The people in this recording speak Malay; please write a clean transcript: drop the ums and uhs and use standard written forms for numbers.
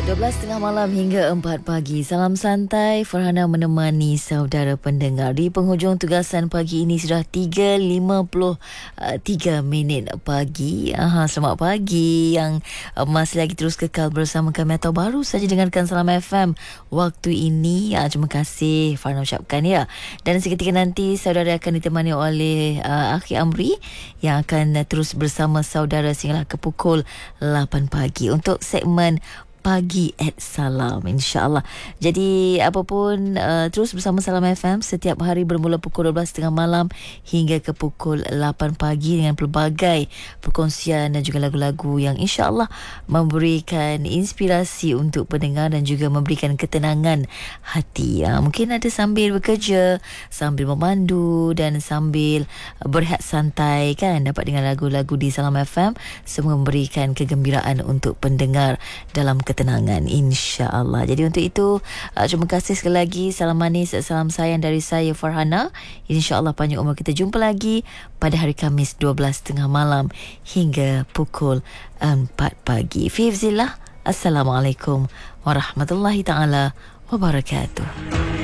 12.30 malam hingga 4 pagi. Salam santai, Farhana menemani saudara pendengar. Di penghujung tugasan pagi ini sudah 3.53 minit pagi. Selamat pagi yang masih lagi terus kekal bersama kami atau baru saja dengarkan Salam FM waktu ini. Terima kasih Farhana ucapkan ya. Dan seketika nanti saudara akan ditemani oleh Akhi Amri yang akan terus bersama saudara sehingga ke pukul 8 pagi untuk segmen Pagi at Salam, insyaAllah. Jadi apapun, terus bersama Salam FM setiap hari bermula pukul 12.30 malam hingga ke pukul 8 pagi dengan pelbagai perkongsian dan juga lagu-lagu yang insyaAllah memberikan inspirasi untuk pendengar dan juga memberikan ketenangan hati. Mungkin ada sambil bekerja, sambil memandu dan sambil berehat santai kan, dapat dengar lagu-lagu di Salam FM. Semua memberikan kegembiraan untuk pendengar dalam ketenangan, insya-Allah. Jadi untuk itu terima kasih sekali lagi. Salam manis, salam sayang dari saya Farhana. Insya-Allah panjang umur. Kita jumpa lagi pada hari Khamis 12.30 malam hingga pukul 4 pagi. Fi Assalamualaikum warahmatullahi taala wabarakatuh.